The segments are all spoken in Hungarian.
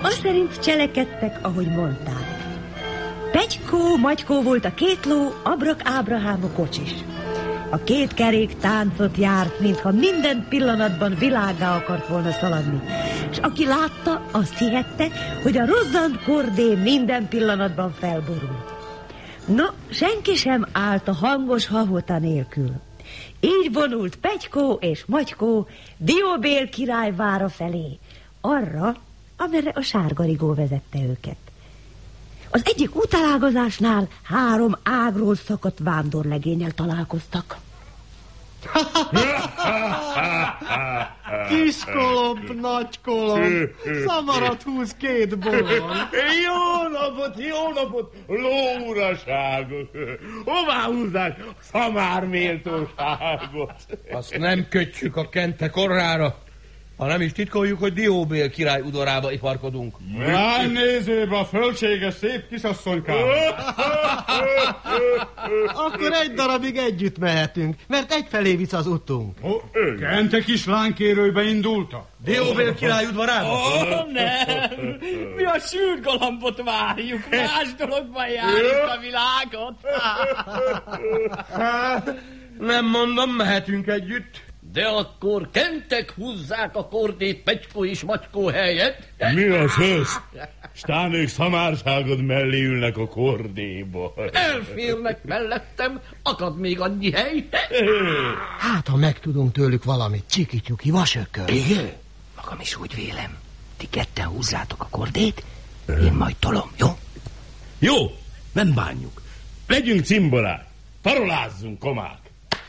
azt szerint cselekedtek, ahogy mondták. Pegykó, Magykó volt a két ló, Abrak Ábrahám a kocsis. A két kerék táncot járt, mintha minden pillanatban világgá akart volna szaladni. És aki látta, azt hihette, hogy a rozzant kordé minden pillanatban felborul. No, senki sem állt a hangos havota nélkül. Így vonult Pegykó és Magykó Dióbél király vára felé, arra, amerre a sárgarigó vezette őket. Az egyik útelágazásnál 3 ágról szakadt vándorlegénnyel találkoztak. Kis kolomb, nagy kolomb, szamarat húz 2 bolond. Jó napot, lóuraságok! Hová húzzák szamár méltóságot? Azt nem kötjük a kente korrára, ha nem is titkoljuk, hogy Dióbél király udorába iparkodunk. Ránézőbe a fölséges szép kisasszonykám. Akkor egy darabig együtt mehetünk, mert egyfelé visz az utunk. Kente kis lánykérőbe indultak. Dióbél király udvarába? Nem, mi a sült galambot várjuk, más dologban járjuk a világot. Nem mondom, mehetünk együtt. De akkor kentek húzzák a kordét Pegykó és Magykó helyett. Mi az ez? Stán ők szamárságod mellé ülnek a kordéba. Elférnek mellettem, akad még annyi hely. Hát, ha megtudunk tőlük valamit, csiki-csuki, vasököl. Igen? Magam is úgy vélem. Ti ketten húzzátok a kordét, én majd tolom, jó? Jó, nem bánjuk. Legyünk cimborák, parolázzunk, komák.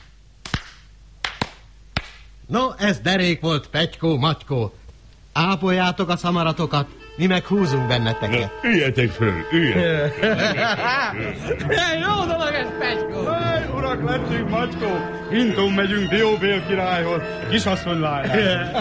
No, ez derék volt, Pegykó, Magykó. Ápoljátok a szamaratokat, mi meg húzunk benneteket. Üljetek föl, üljetek. Jó dolog ez, Pegykó. Urak, lettünk, Magykó. Intón megyünk Dióbél királyhoz, kisasszony lányához.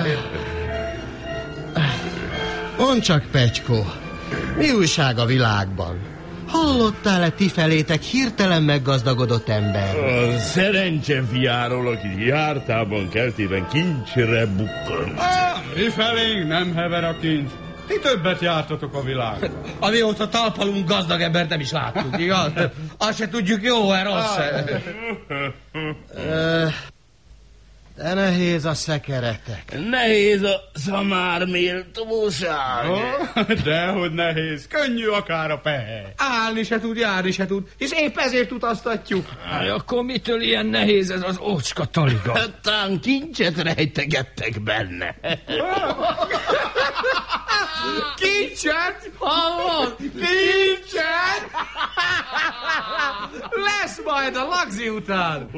Mondd csak, Pegykó, mi újság a világban? Hallottál-e ti felétek hirtelen meggazdagodott ember? A szerencse fiáról, aki jártában, keltében kincsre bukkant. Mi felénk nem hever a kincs. Ti többet jártatok a világban. Amióta talpalunk, gazdag embert nem is láttuk, igaz? Azt se tudjuk, jó-e, rossz-e. De nehéz a szekeretek. Nehéz a szamár méltóság. Dehogy nehéz, könnyű akár a pehely. Állni se tud, járni se tud, és épp ezért utaztatjuk. Akkor mitől ilyen nehéz ez az ócska taliga? Tán kincset rejtegettek benne. Kincset? Hallod? Kincset? Lesz majd a lagzi után.